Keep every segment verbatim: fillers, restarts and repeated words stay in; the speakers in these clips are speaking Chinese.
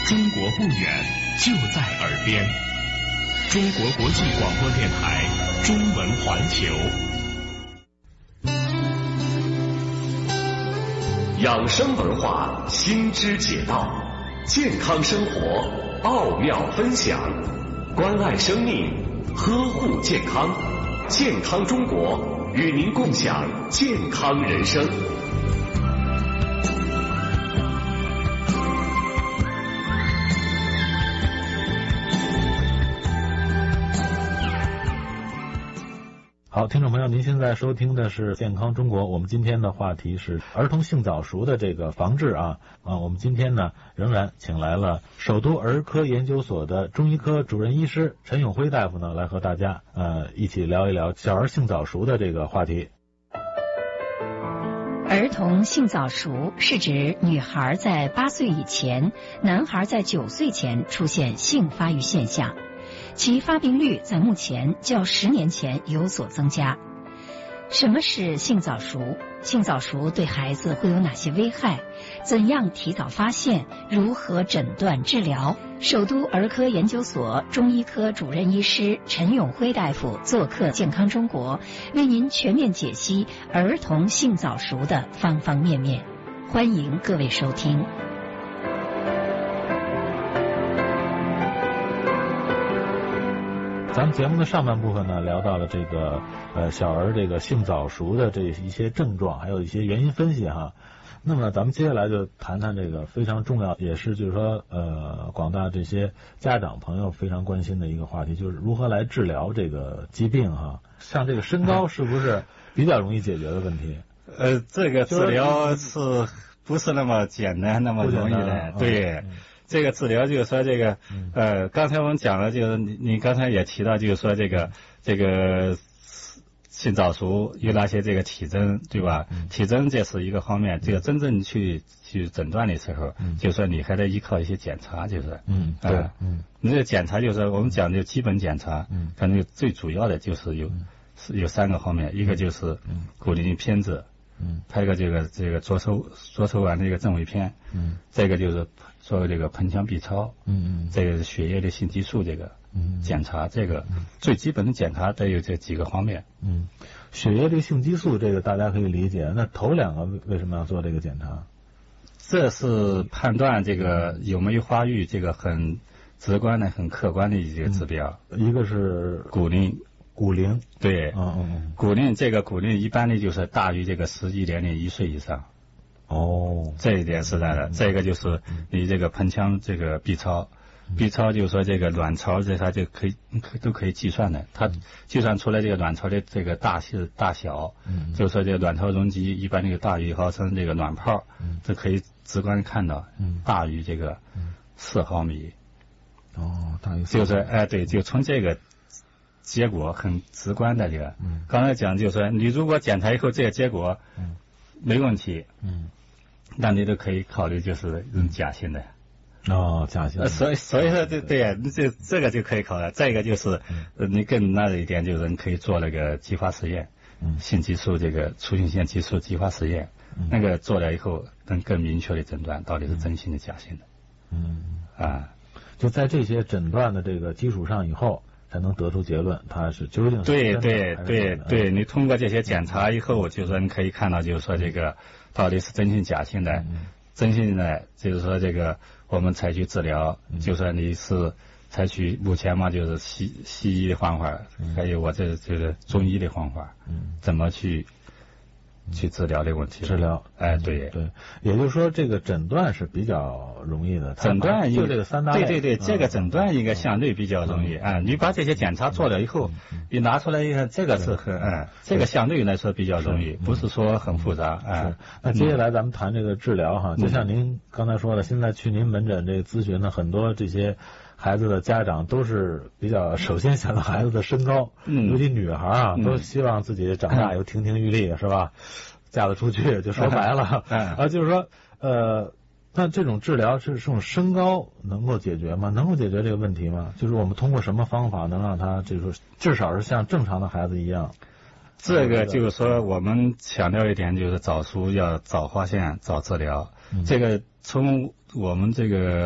中国不远，就在耳边。中国国际广播电台中文环球，养生文化新知解道，健康生活奥妙分享，关爱生命，呵护健康，健康中国与您共享健康人生。 好，听众朋友，您现在收听的是健康中国，我们今天的话题是儿童性早熟的这个防治啊啊，我们今天呢仍然请来了首都儿科研究所的中医科主任医师陈永辉大夫呢，来和大家呃一起聊一聊小儿性早熟的这个话题。 儿童性早熟是指女孩在八岁以前，男孩在九岁前出现性发育现象，其发病率在目前较十年前有所增加。什么是性早熟？性早熟对孩子会有哪些危害？怎样提早发现？如何诊断治疗？首都儿科研究所中医科主任医师陈永辉大夫做客健康中国，为您全面解析儿童性早熟的方方面面。欢迎各位收听。 咱们节目的上半部分呢，聊到了这个呃小儿这个性早熟的这一些症状，还有一些原因分析哈。那么咱们接下来就谈谈这个非常重要，也是就是说呃广大这些家长朋友非常关心的一个话题，就是如何来治疗这个疾病哈。像这个身高是不是比较容易解决的问题？ 呃，这个治疗是不是那么简单那么容易的？对。嗯，这个治疗就是说这个，呃，刚才我们讲了，就是你你刚才也提到，就是说这个这个性早熟有哪些这个体征，对吧？体征这是一个方面，这个真正去去诊断的时候，就是说你还得依靠一些检查，就是， 嗯，对，嗯， 你这个检查就是我们讲的基本检查，嗯，可能最主要的就是有是有三个方面，一个就是骨龄片子。嗯，还有一个这个这个左手左手腕的一个正位片，嗯，这个就是作为这个盆腔 B 超，嗯嗯，这个是血液的性激素这个，嗯，检查这个最基本的检查得有这几个方面， 嗯，血液的性激素这个大家可以理解，那头两个为什么要做这个检查？ 这是判断这个有没有发育这个很直观的、很客观的一个指标， 嗯，一个是骨龄。 骨龄， 对， 嗯嗯嗯， 骨龄这个骨龄一般的就是大于这个实际年龄一岁以上。 哦， 这一点是在的。这个就是你这个盆腔这个 B 超，B 超就是说这个卵巢这它就可以都可以计算的，它计算出来这个卵巢的这个大小大小，嗯，就是说这个卵巢容积一般这个大于一毫升这个卵泡，嗯，这可以直观看到，嗯，大于这个四毫米。 哦，大于就是哎对，就从这个。结果很直观的这个，嗯，刚才讲就是说，你如果检查以后这个结果，嗯，没问题，嗯，那你都可以考虑就是用假性的， 哦，假性的， 所以所以说对对，这这个就可以考虑。再一个就是，嗯，你更那一点就是你可以做那个激发实验，嗯，性激素这个促性腺激素激发实验，嗯，那个做了以后能更明确的诊断到底是真性的假性的， 嗯啊， 就在这些诊断的这个基础上以后。才能得出结论，它是究竟是对对对对，你通过这些检查以后，就是说你可以看到，就是说这个到底是真性假性的，嗯、真性的就是说这个我们采取治疗，嗯、就说你是采取目前嘛就是西西医的方法，嗯、还有我这就是中医的方法，嗯，怎么去。去治疗这个问题， 治疗， 哎，对对，也就是说，这个诊断是比较容易的。 诊断就这个三大类， 对对对，这个诊断应该相对比较容易啊。你把这些检查做了以后，你拿出来一看，这个是很，嗯，这个相对来说比较容易，不是说很复杂啊。 那接下来咱们谈这个治疗哈，就像您刚才说的，现在去您门诊这个咨询的很多这些。孩子的家长都是比较首先想到孩子的身高，嗯，尤其女孩啊，嗯、都希望自己长大有亭亭玉立，是吧？嫁得出去，就说白了，嗯、啊，就是说，呃，那这种治疗是这种身高能够解决吗？能够解决这个问题吗？就是我们通过什么方法能让他，就是说至少是像正常的孩子一样？ 这个就是说，我们强调一点，就是早熟要早发现、早治疗。嗯、这个从我们这个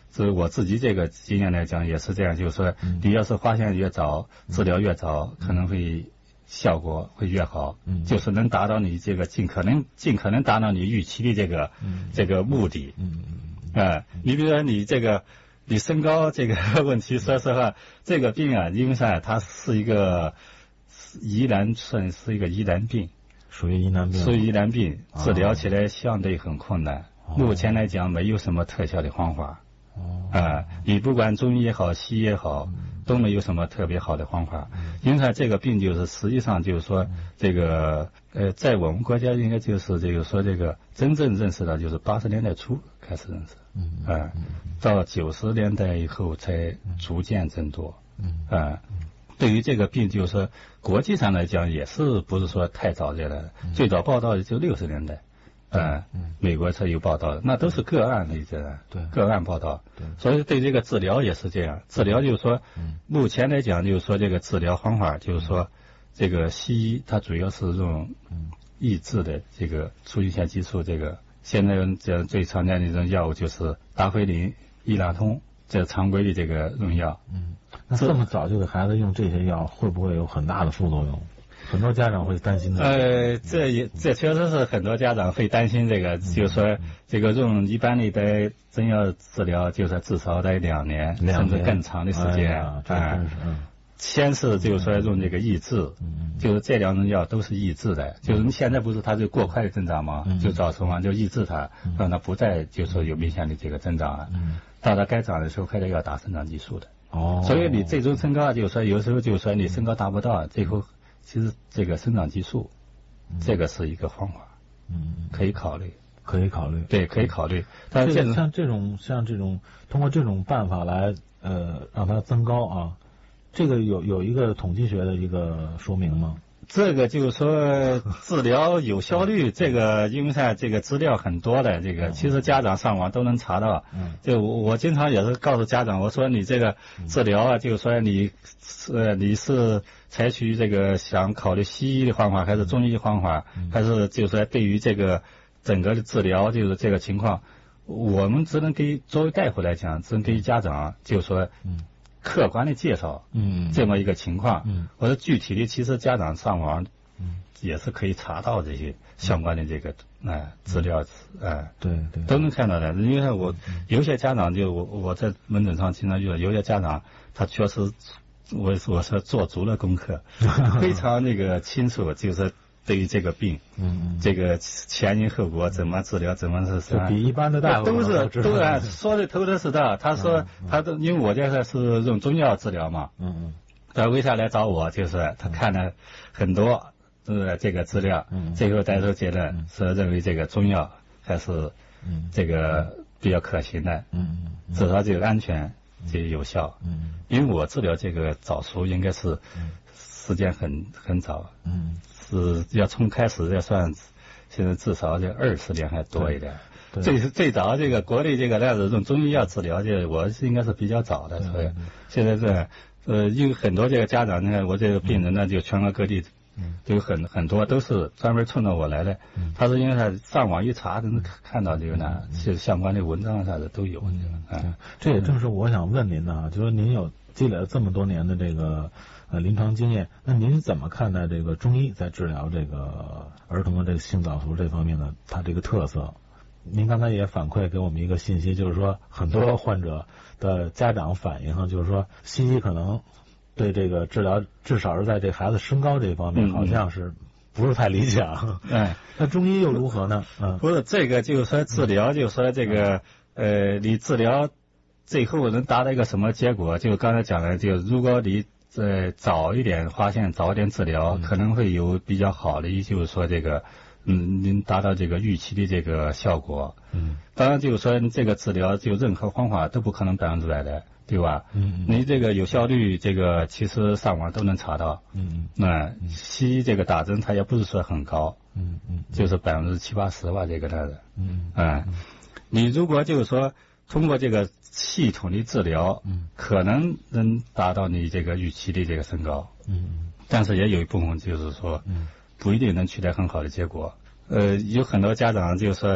是我自己这个经验来讲也是这样，就是说你要是发现越早，治疗越早，可能会效果会越好，嗯，就是能达到你这个尽可能尽可能达到你预期的这个、嗯、这个目的，嗯嗯，啊、呃，你比如说你这个你身高这个问题，说实话，这个病啊，因为啥，它是一个疑难，算是一个疑难病， 属于疑难病， 属于疑难病，治疗起来相对很困难。哦、目前来讲，没有什么特效的方法。哦，啊、呃，你不管中医也好，西医也好，都没有什么特别好的方法。嗯、因为它这个病就是实际上就是说，这个呃，在我们国家应该就是这个说这个真正认识到就是八十年代初开始认识，嗯啊、呃，到九十年代以后才逐渐增多，嗯啊、呃，对于这个病就是说国际上来讲也是不是说太早这来的，最早报道的就六十年代。呃、嗯，美国才有报道的，那都是个案的一些，对，个案报道。对，所以对这个治疗也是这样。治疗就是说，嗯，目前来讲就是说这个治疗方法就是说，这个西医它主要是用抑制的这个促进腺激素，这个现在这最常见的一种药物就是达菲林、伊拉通，这常规的这个用药。 嗯，那这么早就给孩子用这些药，会不会有很大的副作用？很多家长会担心的。 呃，这也这确实是很多家长会担心这个，嗯、就是说这个用一般的的针药治疗，就是至少得两年， 两甚至更长的时间啊。 哎嗯、先是就是说用这个抑制，嗯、就是这两种药都是抑制的，嗯、就是你现在不是它就过快的增长吗？嗯、就造成嘛，就抑制它，嗯、让它不再就是说有明显的这个增长了。嗯、到它该长的时候，还得要打生长激素的。哦。所以你最终身高就是说有时候就是说你身高达不到，最后。其实这个生长激素，嗯、这个是一个方法，嗯，可以考虑， 可以考虑， 对，可以考虑。但是这像这种像这种通过这种办法来呃让它增高啊，这个有有一个统计学的一个说明吗？ 这个就是说治疗有效率，这个因为啥？这个资料很多的，这个其实家长上网都能查到。嗯，就我我经常也是告诉家长，我说你这个治疗啊，就是说你呃你是采取这个想考虑西医的方法，还是中医的方法，还是就是说对于这个整个的治疗就是这个情况，我们只能给作为大夫来讲，只能给家长就是说嗯。客观的介绍，嗯，这么一个情况，嗯，或者具体的，其实家长上网，嗯，也是可以查到这些相关的这个哎资料，哎， 对对， 都能看到的。因为我有些家长就我我在门诊上经常遇到，有些家长他确实，我我说做足了功课，非常那个清楚，就是对于这个病，嗯，这个前因后果怎么治疗，怎么是是比一般的大夫都是都啊说的头头是道。他说他都因为我这个是用中药治疗嘛，嗯嗯，他为啥来找我？就是他看了很多呃这个资料，嗯，最后得出结论是认为这个中药还是嗯这个比较可行的，嗯嗯，至少这个安全这个有效，嗯，因为我治疗这个早熟应该是时间很很早，嗯。是要从开始要算，现在至少得二十年还多一点。最最早这个国内这个那是用中医药治疗，这我是应该是比较早的，所以现在是呃，因为很多这个家长，你看我这个病人呢，就全国各地都有很很多都是专门冲着我来的。他是因为他上网一查，都能看到这个呢，是相关的文章啥的都有。 嗯，这也正是我想问您的啊，就是您有积累了这么多年的这个。呃，临床经验，那您怎么看待这个中医在治疗这个儿童的这个性早熟这方面的它这个特色？您刚才也反馈给我们一个信息，就是说很多患者的家长反映，就是说西医可能对这个治疗，至少是在这孩子身高这方面，好像是不是太理想。哎、嗯，那中医又如何呢？嗯， 不是这个，就是说治疗，就是说这个呃，你治疗最后能达到一个什么结果？就刚才讲的，就如果你呃，早一点发现，早一点治疗，嗯、可能会有比较好的，就是说这个，嗯，您达到这个预期的这个效果。嗯，当然就是说这个治疗就任何方法都不可能百分之百的，对吧？嗯，你这个有效率，这个其实上网都能查到。嗯那、嗯、西医这个打针它也不是说很高。嗯嗯，就是百分之七八十吧，这个它的。嗯啊、嗯，你如果就是说通过这个。系统的治疗，嗯，可能能达到你这个预期的这个身高，嗯，但是也有一部分就是说，嗯，不一定能取得很好的结果。呃，有很多家长就是说，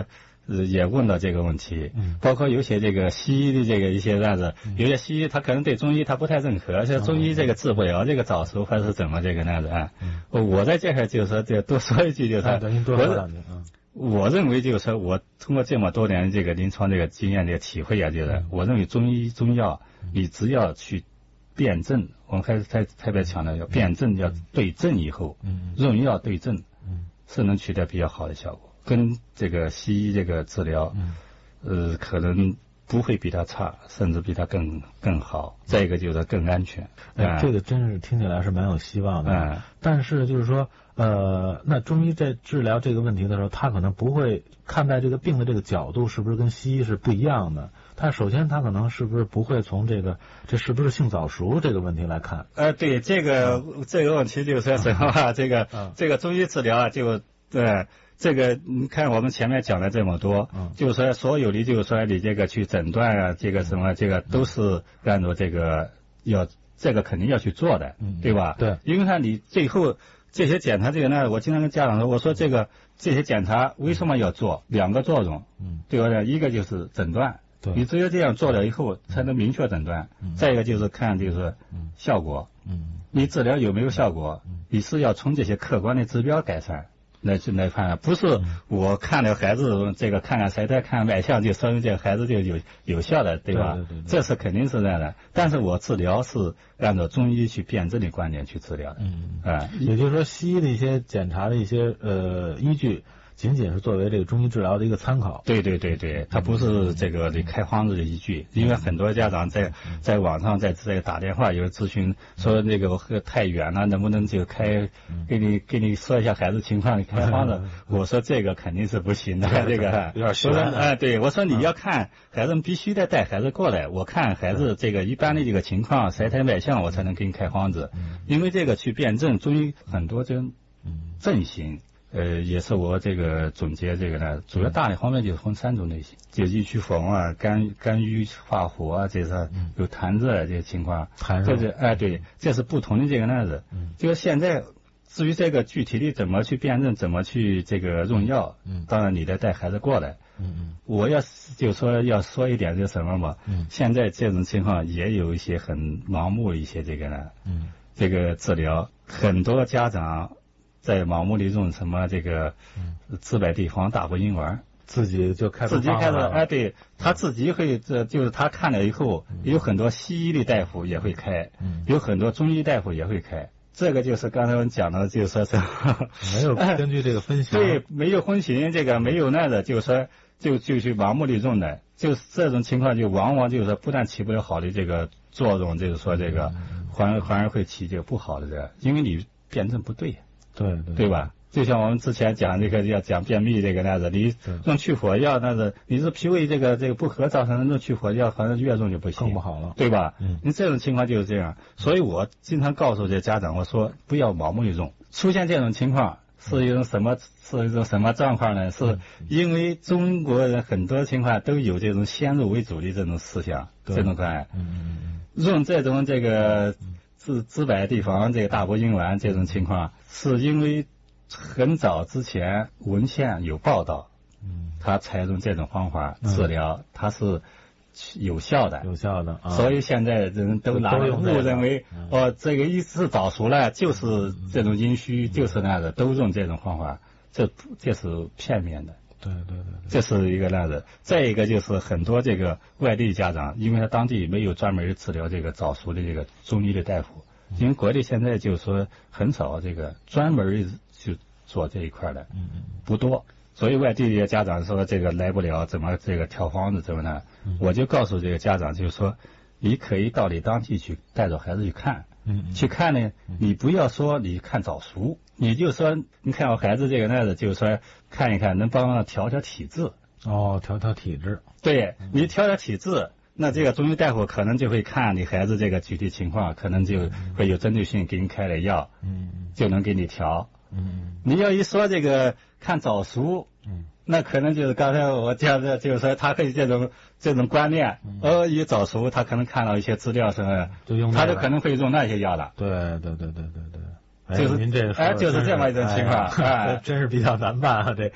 也问到这个问题， 嗯， 包括有些这个西医的这个一些案子，有些西医他可能对中医他不太认可，像中医这个治不了这个早熟还是怎么这个那样子啊？我在这儿就是说，这多说一句，就是说，我我认为就是说我通过这么多年这个临床这个经验这个体会啊，就是我认为中医中药，你只要去辨证，我们还是特特别强调要辨证，要对症以后，用药对症，是能取得比较好的效果。跟这个西医这个治疗，呃，可能不会比它差，甚至比它更更好。再一个就是更安全。 哎，这个真是听起来是蛮有希望的。 嗯。 但是就是说，呃，那中医在治疗这个问题的时候，他可能不会看待这个病的这个角度是不是跟西医是不一样的。他首先他可能是不是不会从这个这是不是性早熟这个问题来看。 呃，对这个、嗯、这个问题就是说什么啊？这个、嗯、这个中医治疗啊，就对。这个你看我们前面讲了这么多，嗯，就是说所有的就是说你这个去诊断啊，这个什么这个都是按照这个要这个肯定要去做的，嗯，对吧？ 对， 因为看你最后这些检查这个呢，我经常跟家长说，我说这个这些检查为什么要做？两个作用，嗯，对吧？一个就是诊断， 对， 你只有这样做了以后才能明确诊断，嗯，再一个就是看就是效果，嗯，你治疗有没有效果？你是要从这些客观的指标改善。来去来看，不是我看了孩子这个看看筛胎看外向就说明这个孩子就有有效的，对吧？ 对对对对， 这是肯定是这样的。但是我治疗是按照中医去辨证的观点去治疗的。 嗯啊， 也就是说，西医的一些检查的一些呃依据，仅仅是作为这个中医治疗的一个参考。 对对对对，它不是这个你开方子的依据，因为很多家长在在网上在在打电话有咨询说那个太远了，能不能就开给你给你说一下孩子情况，你开方子？我说这个肯定是不行的，这个有点悬。 哎，对，我说你要看孩子，必须得带孩子过来，我看孩子这个一般的这个情况，筛胎外向，我才能给你开方子，因为这个去辨证，中医很多这症型。呃，也是我这个总结这个呢，主要大的方面就是分三种类型，就异区风啊、肝肝郁化火啊，这是有痰热这些情况，这是哎对，这是不同的这个样子。嗯，就是现在至于这个具体的怎么去辨证，怎么去这个用药，嗯，当然你得带孩子过来。嗯嗯，我要就说要说一点就是什么嘛，嗯，现在这种情况也有一些很盲目一些这个呢，嗯，这个治疗很多家长。在盲目的用什么这个治百地方大不因丸， 自己就开始自己开始哎，对他自己会这就是他看了以后，有很多西医的大夫也会开，有很多中医大夫也会开。这个就是刚才我们讲的，就是说是没有根据这个分析， 对，没有分析这个没有那个，就是说就就去盲目的用的，就是这种情况就往往就是说不但起不了好的这个作用，就是说这个反而反而会起这个不好的这个，因为你辨证不对。 对对对吧？就像我们之前讲这个要讲便秘这个那子，你用去火药那子，你是脾胃这个这个不和造成的，用去火药反正越用就不行， 更不好了， 对吧？ 嗯， 你这种情况就是这样，所以我经常告诉这家长，我说不要盲目的用。出现这种情况是一种什么？是一种什么状况呢？是因为中国人很多情况都有这种先入为主的这种思想，这种观，嗯嗯嗯，用这种这个。治治百地方这个大补阴丸这种情况，是因为很早之前文献有报道，嗯，他采用这种方法治疗，嗯、它是有效的， 有效的，啊、 所以现在人都拿误认为，嗯、哦，这个一次早熟了就是这种阴虚，嗯、就是那个都用这种方法，这这是片面的。 对对对， 这是一个那子。再一个就是很多这个外地家长，因为他当地没有专门治疗这个早熟的这个中医的大夫，因为国内现在就是说很少这个专门去做这一块的，不多。所以外地的家长说这个来不了，怎么这个挑方子怎么呢？我就告诉这个家长，就是说你可以到你当地去带着孩子去看。嗯，去看呢，你不要说你看早熟，你就说你看我孩子这个那的，就是说看一看能帮忙调调体质。 哦，调调体质。 对，你调调体质，那这个中医大夫可能就会看你孩子这个具体情况，可能就会有针对性给你开点药，嗯，就能给你调。嗯，你要一说这个看早熟，嗯。那可能就是刚才我讲的，就是说他会这种这种观念，呃，一早熟，他可能看到一些资料什么， 就用他就可能会用那些药了。 对对对对对对， 就是您这哎，就是这么一种情况，哎， 真是比较难办啊。这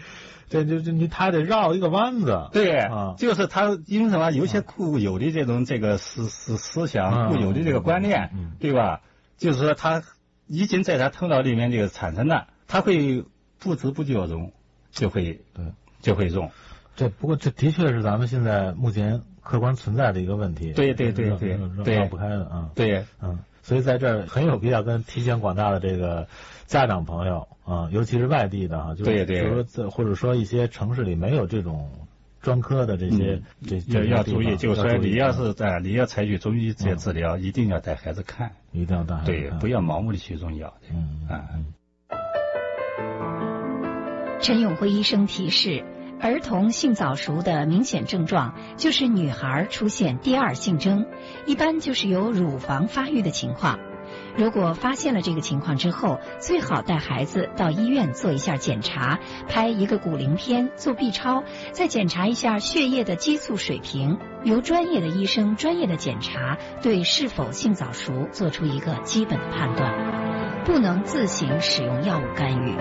这就就你他得绕一个弯子。 对， 啊， 就是他因为什么？有些固有的这种这个思思思想，固有的这个观念，对吧？就是说他已经在他头脑里面就产生了，他会不知不觉中就会对就会用。 这不过这的确是咱们现在目前客观存在的一个问题。 对对对对对， 绕不开的啊。 对， 嗯，所以在这儿很有必要跟提醒广大的这个家长朋友啊，尤其是外地的哈，就是对对， 比如说或者说一些城市里没有这种专科的这些， 嗯、这要注意，就是说你要是在你要采取中医这些治疗，嗯、一定要带孩子看， 一定要带孩子看， 对，不要盲目的去用药的。 嗯啊。 嗯陈永辉医生提示，儿童性早熟的明显症状就是女孩出现第二性征，一般就是有乳房发育的情况。如果发现了这个情况之后，最好带孩子到医院做一下检查，拍一个骨龄片，做 B 超，再检查一下血液的激素水平，由专业的医生专业的检查，对是否性早熟做出一个基本的判断，不能自行使用药物干预。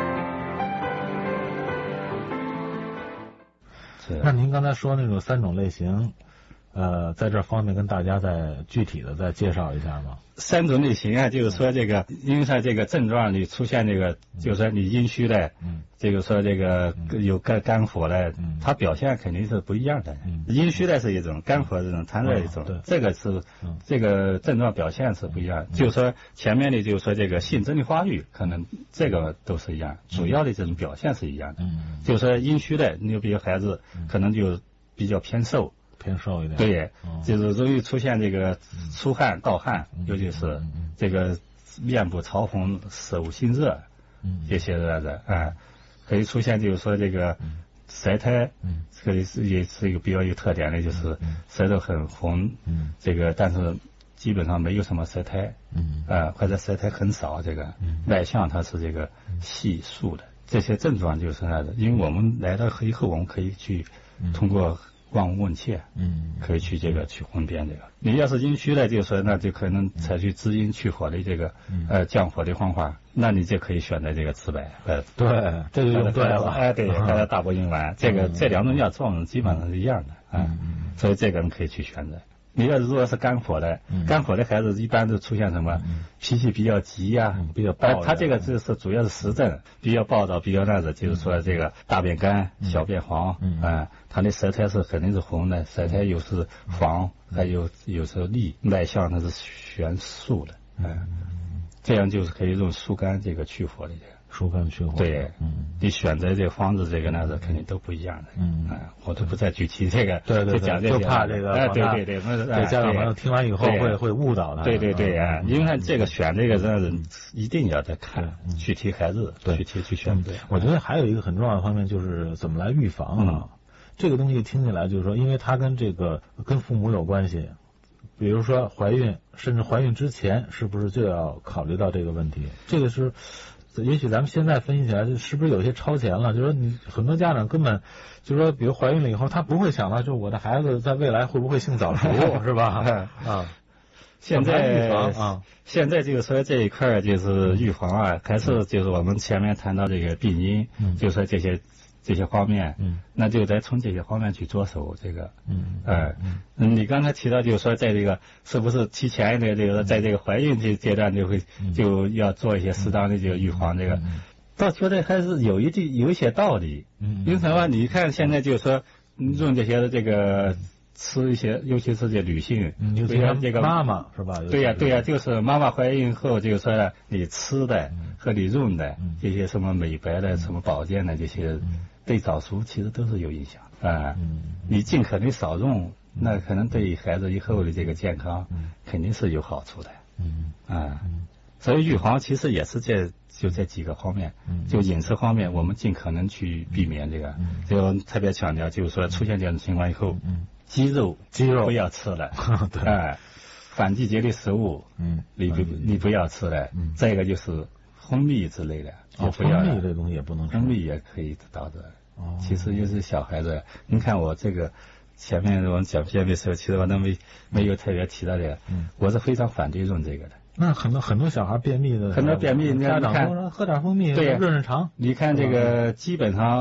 那您刚才说那种三种类型，呃，在这方面跟大家再具体的再介绍一下吗？ 三种类型啊，就是说这个，因为它这个症状里出现这个，就是说你阴虚的，嗯，就是说这个有肝肝火的，嗯，它表现肯定是不一样的。嗯，阴虚的是一种，肝火这种它是一种，对，这个是这个症状表现是不一样。就是说前面的，就是说这个性征的发育，可能这个都是一样，主要的这种表现是一样的。嗯，就是说阴虚的，你就比如孩子可能就比较偏瘦。 偏瘦一点， 对，就是容易出现这个出汗、盗汗，尤其是这个面部潮红、手心热，这些的的啊，可以出现就是说这个舌苔，这个是也是一个比较有特点的，就是舌头很红，这个但是基本上没有什么舌苔，啊或者舌苔很少，这个外向它是这个细数的，这些症状就是那的。因为我们来到以后，我们可以去通过望闻问切，嗯，可以去这个去分辨这个。你要是阴虚的，就是说那就可能采取滋阴去火的这个，呃降火的方法，那你就可以选择这个紫柏，呃， 对，这就用对了， 哎，对，还有大柏银丸，这个这两种药作用基本上是一样的，啊，所以这个你可以去选择。你要如果是肝火的，肝火的孩子一般都出现什么？脾气比较急呀， 比较暴。 他这个就是主要是实症，比较暴躁，比较那个，就是说这个大便干，小便黄，啊，他的舌苔是肯定是红的，舌苔有时黄，还有有时候腻，脉象它是悬竖的，嗯，这样就是可以用疏肝这个去火的。 疏肝去火， 对，嗯，你选择这个方子，这个那是肯定都不一样的，嗯，啊，我都不再具体这个， 对对对， 就怕这个， 哎，对对对， 对家长朋友听完以后会会误导他， 对对对啊，因为看这个选这个真的是一定要再看具体孩子，具体去选择。 我觉得还有一个很重要的方面就是怎么来预防啊，这个东西听起来就是说，因为它跟这个跟父母有关系，比如说怀孕，甚至怀孕之前是不是就要考虑到这个问题？这个是。也许咱们现在分析起来，是不是有些超前了？就是说，你很多家长根本，就是说，比如怀孕了以后，他不会想到，就是我的孩子在未来会不会性早熟，是吧？啊， 现在预防啊， 现在就是说这一块就是预防啊，还是就是我们前面谈到这个病因，嗯，就是说这些这些方面，嗯，那就得从这些方面去着手，这个，嗯，呃，嗯，你刚才提到就是说，在这个是不是提前的这个，在这个怀孕这阶段就会就要做一些适当的这个预防，这个，倒觉得还是有一定有一些道理，嗯，因为什么？你看现在就是说用这些这个吃一些，尤其是这女性， 嗯，就这个妈妈是吧？ 对呀对呀，就是妈妈怀孕后，就是说你吃的和你用的这些什么美白的、什么保健的这些。对早熟其实都是有影响啊，嗯，你尽可能少用，那可能对孩子以后的这个健康肯定是有好处的，嗯啊，所以预防其实也是这就这几个方面，就饮食方面，我们尽可能去避免这个，就特别强调就是说出现这种情况以后，鸡肉鸡肉不要吃了，对，哎，反季节的食物，嗯，你不你不要吃了，再一个就是蜂蜜之类的。 哦，蜂蜜这东西也不能吃， 蜂蜜也可以达到。哦，其实就是小孩子，您看我这个前面我们讲便秘的时候，其实我都没没有特别提到的，嗯，我是非常反对用这个的。 那很多很多小孩便秘的， 很多便秘， 家长说喝点蜂蜜，对，润润肠。 你看这个基本上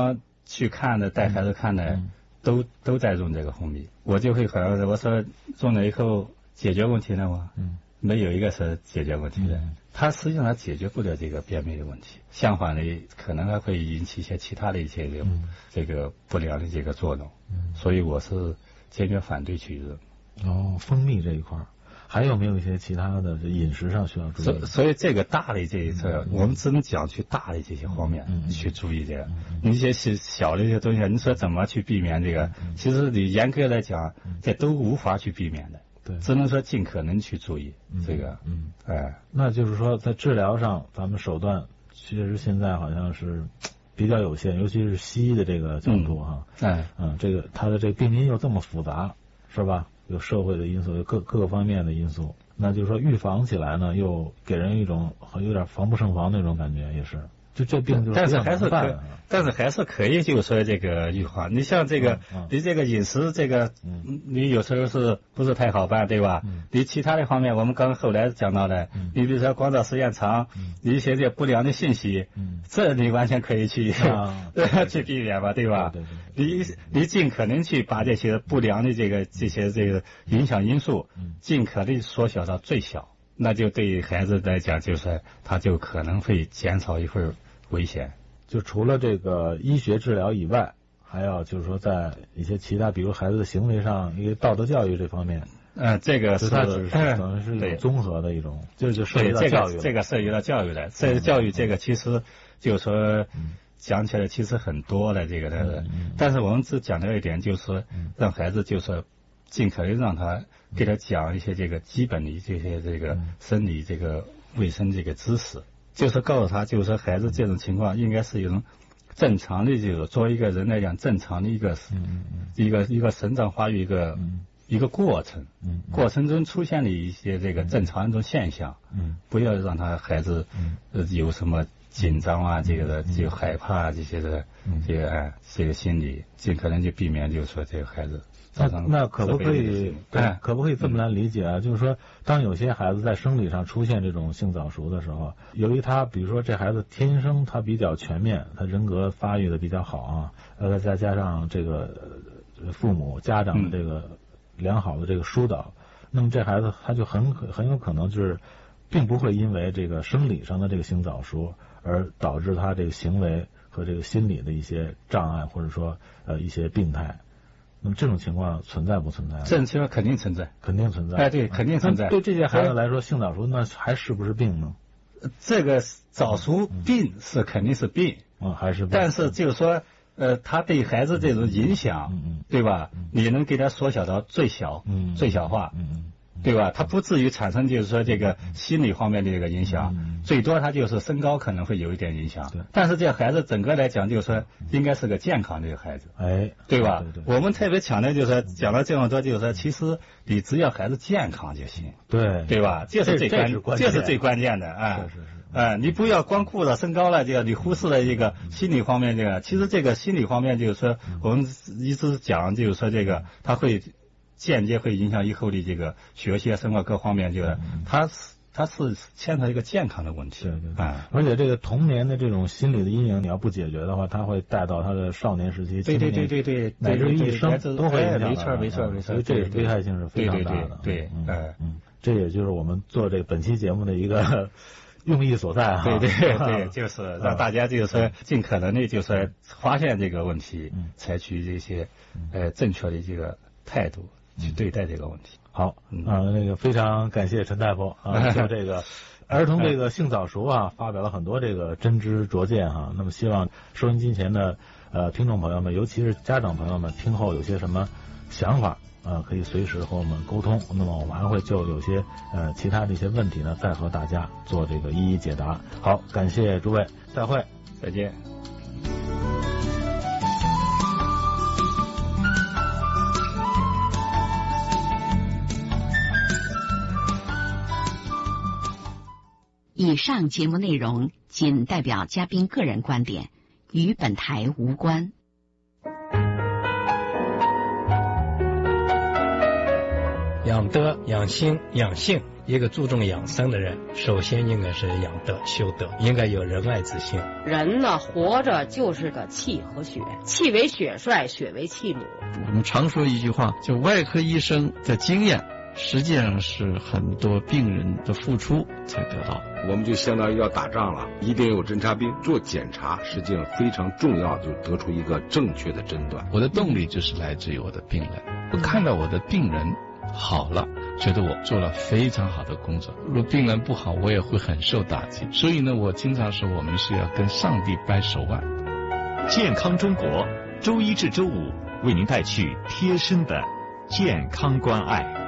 去看的带孩子看的，嗯、都都在用这个蜂蜜，我就会好像我说用了以后解决问题了吗？嗯，没有一个是解决问题的。嗯，它实际上它解决不了这个便秘的问题，相反的可能还会引起一些其他的一些这个、嗯、这个不良的这个作用。嗯，所以我是坚决反对去用。 哦，蜂蜜这一块还有没有一些其他的饮食上需要注意？ 所所以这个大的这一侧、嗯，我们只能讲去大的这些方面、嗯、去注意这个。嗯、你一些小的一些东西，你说怎么去避免这个？嗯、其实你严格来讲，嗯、这都无法去避免的。对，只能说尽可能去注意这个。嗯，哎， 那就是说在治疗上，咱们手段其实现在好像是比较有限，尤其是西医的这个角度哈。 嗯、哎， 嗯，这个它的这个病因又这么复杂，是吧？有社会的因素，有各各个方面的因素，那就是说预防起来呢，又给人一种有点防不胜防那种感觉，也是。就这病就是， 但是还是可，但是还是可以，就是说这个预防。你像这个，嗯、你这个饮食，这个，嗯、你有时候是不是太好办，对吧？嗯、你其他的方面，我们刚后来讲到的，嗯、你比如说光照时间长，嗯、你一些这不良的信息，嗯、这你完全可以去、啊、去避免吧，对吧？对对对，你你尽可能去把这些不良的这个这些这个影响因素，嗯、尽可能缩小到最小。那就对于孩子来讲，就是他就可能会减少一份危险。 就除了这个医学治疗以外，还要就是说在一些其他，比如孩子的行为上，一个道德教育这方面， 呃，这个是它只是可能是一种综合的一种，这就涉及到教育、 这个。这个涉及到教育了，涉及教育这个其实就是说讲起来其实很多的这个的，嗯嗯、但是我们只讲到一点，就是让孩子就是尽可能让他给他讲一些这个基本的这些这个生理这个卫生这个知识。就是告诉他，就是说孩子这种情况应该是一种正常的，就是作为一个人来讲正常的一个、嗯嗯、一个一个生长发育一个、嗯、一个过程，嗯、过程中出现的一些这个正常一种现象，嗯、不要让他孩子、嗯呃、有什么紧张啊，这个的就害怕这些的、嗯、这个哎这个心理，尽可能就避免，就是说这个孩子。 那那可不可以对、哎？可不可以这么来理解啊？嗯、就是说，当有些孩子在生理上出现这种性早熟的时候，由于他比如说这孩子天生他比较全面，他人格发育的比较好啊，呃，再加上这个父母家长的这个良好的这个疏导，嗯、那么这孩子他就很很有可能就是并不会因为这个生理上的这个性早熟而导致他这个行为和这个心理的一些障碍，或者说呃一些病态。那么这种情况存在不存在？ 这种情况肯定存在， 肯定存在。 哎，对，肯定存在。 对这些孩子来说，性早熟那还是不是病呢？ 这个早熟病是肯定是病， 嗯，还是病。 但是就是说，呃，他对孩子这种影响，嗯嗯，对吧？嗯、你能给他缩小到最小，嗯，最小化，嗯嗯。对吧？他不至于产生就是说这个心理方面的这个影响，嗯、最多他就是身高可能会有一点影响。对，但是这孩子整个来讲，就是说应该是个健康的孩子， 哎， 对吧？ 对对对， 我们特别强调就是说，讲了这么多，就是说其实你只要孩子健康就行， 对， 对吧？这是最关，这是最关键的啊！ 是是是， 啊，你不要光顾着身高了，这个你忽视了这个心理方面这个。其实这个心理方面就是说，我们一直讲就是说这个他会。间接会影响以后的这个学习啊、生活各方面，就是它是它是牵扯一个健康的问题。 对对对，啊，而且这个童年的这种心理的阴影，你要不解决的话，它会带到他的少年时期、 对对对对对， 乃至于一生都会影响。 没错没错没错， 所以这个危害性是非常大的。 对， 嗯嗯，这也就是我们做这个本期节目的一个用意所在哈。 对对对，就是让大家就是说尽可能的，就是说发现这个问题，采取这些呃正确的这个态度。去对待这个问题。 好，啊，那个非常感谢陈大夫啊，就这个儿童这个性早熟啊，发表了很多这个真知灼见哈。那么希望收音机前的呃听众朋友们，尤其是家长朋友们，听后有些什么想法啊，可以随时和我们沟通。那么我们还会就有些呃其他的一些问题呢，再和大家做这个一一解答。好，感谢诸位，再会， 再见。 以上节目内容仅代表嘉宾个人观点，与本台无关。 养德、养心、养性。一个注重养生的人，首先应该是养德修德，应该有仁爱之心。 人呢，活着就是个气和血，气为血帅，血为气母。 我们常说一句话，就外科医生的经验，实际上是很多病人的付出才得到。 我们就相当于要打仗了，一定有侦察兵做检查，实际上非常重要，就得出一个正确的诊断。 我的动力就是来自于我的病人，我看到我的病人好了，觉得我做了非常好的工作。如果病人不好，我也会很受打击。所以呢，我经常说我们是要跟上帝掰手腕。 健康中国，周一至周五为您带去贴身的健康关爱。